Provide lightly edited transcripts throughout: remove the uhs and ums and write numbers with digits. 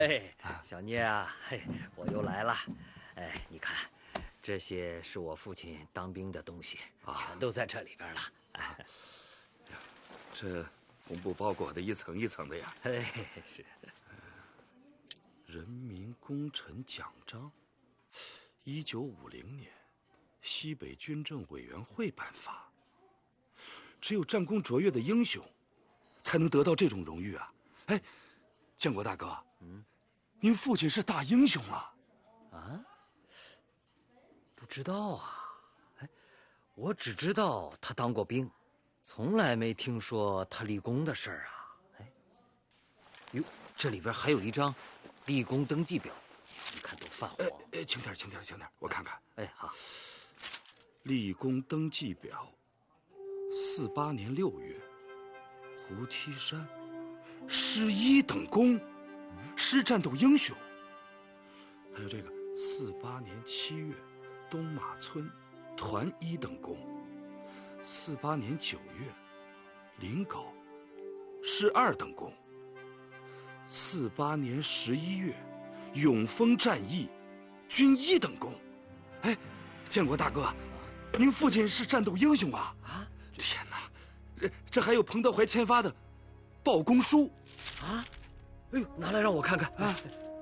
哎，小聂啊，嘿，我又来了。哎，你看，这些是我父亲当兵的东西，全都在这里边了。哎， 这红布包裹的一层一层的呀。 哎，是。 人民功臣奖章，1950年，西北军政委员会颁发。只有战功卓越的英雄，才能得到这种荣誉啊！哎，建国大哥，您父亲是大英雄啊！ 啊？不知道啊。哎，我只知道他当过兵，从来没听说他立功的事儿啊。哎，哟，这里边还有一张立功登记表，你看都泛黄。 轻点，我看看。 哎，好。 立功登记表，48年6月，胡梯山，师1等功，师战斗英雄。还有这个48年7月，东马村，团1等功。48年9月，临皋，师2等功。48年11月，永丰战役，军1等功。哎，建国大哥，您父亲是战斗英雄啊！啊，天哪，这还有彭德怀签发的报功书啊！哎呦，拿来让我看看啊！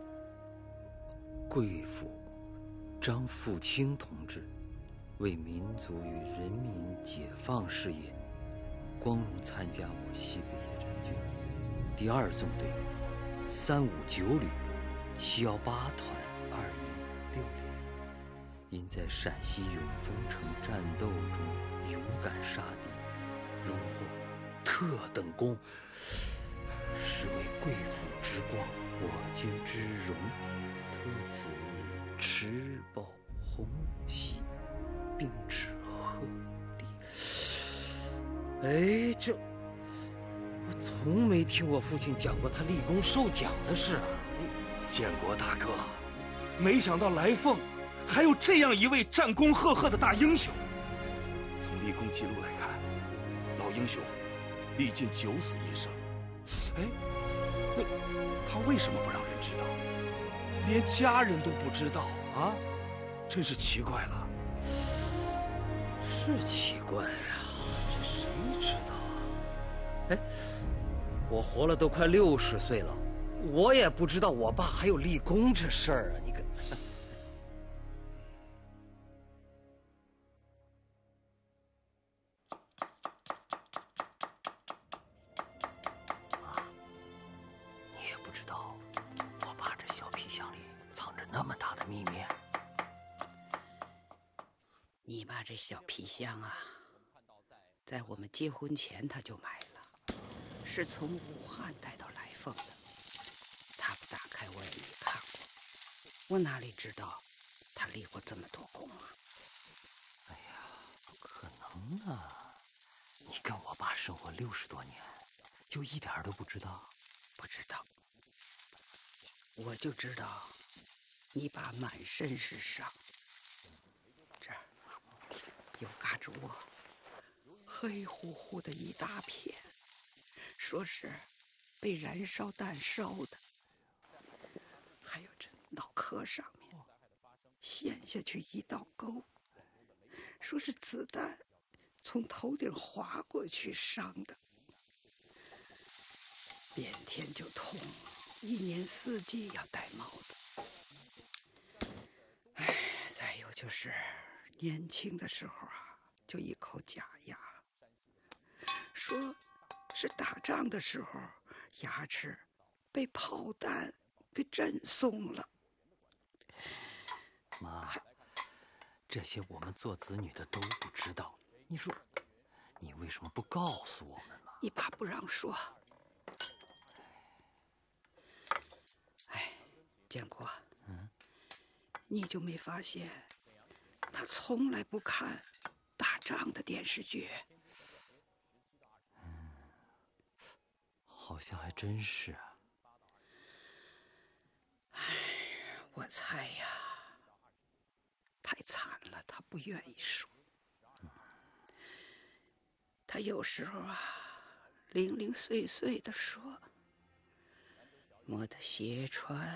贵府张富清同志为民族与人民解放事业，光荣参加我西北野战军第2纵队359旅718团2营6连，因在陕西永丰城战斗中勇敢杀敌，荣获特等功，是为贵府之光，我军之荣，特此持报红喜，并致贺礼。哎，这我从没听我父亲讲过他立功受奖的事啊！ 建国大哥，没想到来凤还有这样一位战功赫赫的大英雄。从立功记录来看，老英雄历尽9死1生。哎，那他为什么不让人知道？连家人都不知道啊，真是奇怪了。 是奇怪啊，这谁知道啊？哎，我活了都快60岁了，我也不知道我爸还有立功这事儿啊！你看，妈，你也不知道我爸这小皮箱里藏着那么大的秘密。 你爸这小皮箱啊，在我们结婚前他就买了，是从武汉带到来凤的。他不打开我也没看过，我哪里知道他立过这么多功啊？ 哎呀，不可能啊！你跟我爸生活60多年，就一点都不知道？ 不知道，我就知道你爸满身是伤，这儿有嘎吱窝，黑乎乎的一大片，说是被燃烧弹烧的。还有这脑壳上面陷下去一道沟，说是子弹从头顶划过去伤的。变天就痛，一年4季要戴帽子。哎，再有就是年轻的时候啊，就一口假牙，说是打仗的时候牙齿被炮弹给震松了。 妈，这些我们做子女的都不知道，你说你为什么不告诉我们嘛？ 你爸不让说。哎，建国，你就没发现他从来不看打仗的电视剧？ 好像还真是啊。 哎，我猜呀，太惨了，他不愿意说。他有时候啊，零零碎碎的说，我的鞋穿